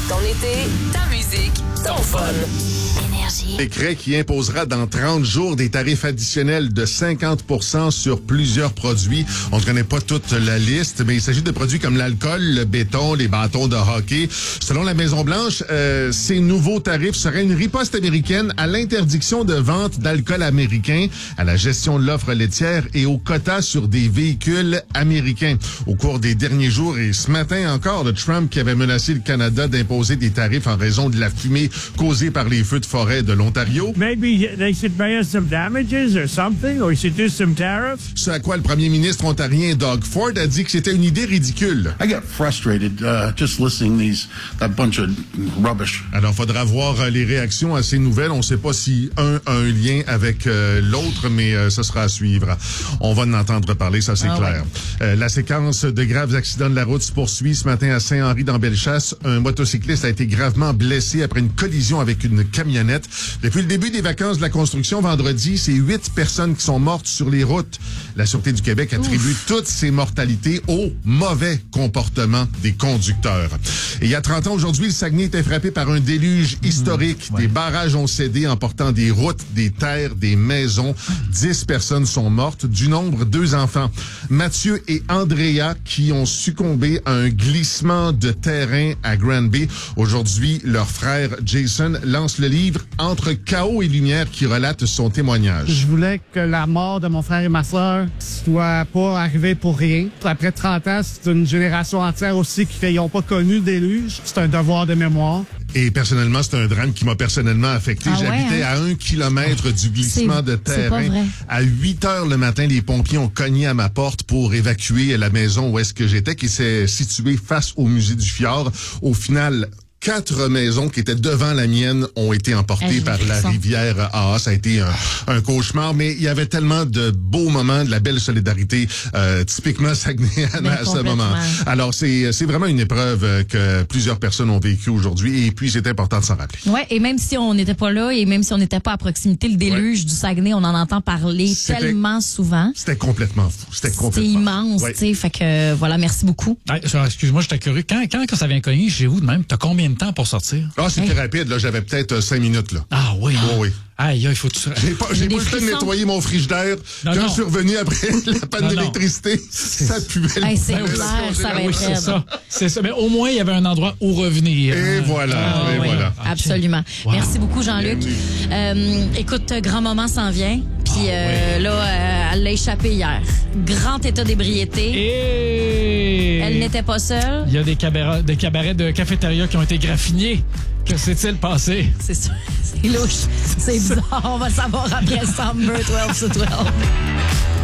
Ton été, ta musique, ton fun. Énergie. Décret qui imposera dans 30 jours des tarifs additionnels de 50% sur plusieurs produits. On ne connaît pas toute la liste, mais il s'agit de produits comme l'alcool, le béton, les bâtons de hockey. Selon la Maison-Blanche, ces nouveaux tarifs seraient une riposte américaine à l'interdiction de vente d'alcool américain, à la gestion de l'offre laitière et aux quotas sur des véhicules américains. Au cours des derniers jours et ce matin encore, le Trump qui avait menacé le Canada d'imposer des tarifs en raison de la fumée causée par les feux de forêt de l'Ontario. Maybe they should pay us some damages or something, or should do some tariffs. Ce à quoi le premier ministre ontarien Doug Ford a dit que c'était une idée ridicule. I get frustrated just listening that bunch of rubbish. Alors, faudra voir les réactions à ces nouvelles. On ne sait pas si un a un lien avec l'autre, mais ce sera à suivre. On va en entendre parler, ça c'est clair. Ouais. La séquence de graves accidents de la route se poursuit ce matin à Saint-Henri dans Bellechasse. Un motocycliste a été gravement blessé après une collision avec une camionnette. Depuis le début des vacances de la construction vendredi, c'est 8 personnes qui sont mortes sur les routes. La Sûreté du Québec attribue toutes ces mortalités au mauvais comportement des conducteurs. Et il y a 30 ans aujourd'hui, le Saguenay était frappé par un déluge historique. Des barrages ont cédé, emportant des routes, des terres, des maisons. 10 personnes sont mortes, du nombre 2 enfants. Mathieu et Andrea qui ont succombé à un glissement de terrain à Granby. Aujourd'hui, leur frère Jason lance le livre Entre chaos et lumière qui relate son témoignage. Je voulais que la mort de mon frère et ma sœur soit pas arrivée pour rien. Après 30 ans, c'est une génération entière aussi qui n'ont pas connu le déluge. C'est un devoir de mémoire. Et personnellement, c'est un drame qui m'a personnellement affecté. J'habitais à 1 kilomètre du glissement de terrain. À 8 heures le matin, les pompiers ont cogné à ma porte pour évacuer la maison où est-ce que j'étais, qui s'est située face au musée du Fjord. Au final, 4 maisons qui étaient devant la mienne ont été emportées par la rivière AA. Ça a été un cauchemar, mais il y avait tellement de beaux moments, de la belle solidarité, typiquement saguenayanne à ce moment. Alors, c'est vraiment une épreuve que plusieurs personnes ont vécue aujourd'hui, et puis c'est important de s'en rappeler. Ouais, et même si on n'était pas là, et même si on n'était pas à proximité, le déluge du Saguenay, on en entend parler tellement souvent. C'était complètement fou. C'était immense, tu sais. Fait que, voilà, merci beaucoup. Excuse-moi, j'étais curieux. Quand ça vient cogner chez vous de même, t'as combien de temps pour sortir? Ah, c'était rapide, là. J'avais peut-être 5 minutes, là. Ah oui, hein? Oh, oui. Aïe, il faut... J'ai pas eu le temps de nettoyer mon frigidaire. Quand je suis revenu après la panne d'électricité, ça puait. C'est clair, ça va être c'est ça. Mais au moins, il y avait un endroit où revenir. Et voilà, voilà. Absolument. Okay. Merci beaucoup, Jean-Luc. Écoute, grand moment s'en vient. Puis là, elle l'a échappé hier. Grand état d'ébriété. Et... Elle n'était pas seule. Il y a des cabarets de cafétéria qui ont été graffinés. Que s'est-il passé? C'est sûr. C'est louche. C'est bizarre. On va le savoir après Summer 12 to 12.